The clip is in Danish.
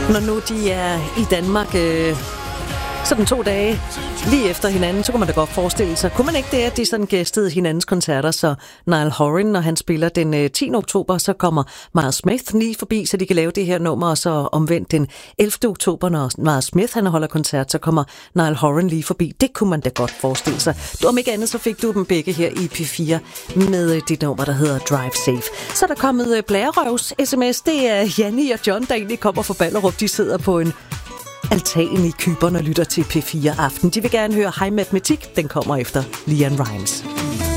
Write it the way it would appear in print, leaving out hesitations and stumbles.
Når nu de er i Danmark sådan 2 dage lige efter hinanden, så kunne man da godt forestille sig. Kunne man ikke det, at de sådan gæstede hinandens koncerter, så Niall Horan, når han spiller den 10. oktober, så kommer Miles Smith lige forbi, så de kan lave det her nummer, og så omvendt den 11. oktober, når Miles Smith han holder koncert, så kommer Niall Horan lige forbi. Det kunne man da godt forestille sig. Om ikke andet, så fik du dem begge her i P4 med dit nummer, der hedder Drive Safe. Så er der kommet blærerøvs sms. Det er Janni og John, der egentlig kommer fra Ballerup. De sidder på en altan i Cypern og lytter til P4 Aften. De vil gerne høre High Matematik. Den kommer efter Leanne Rimes.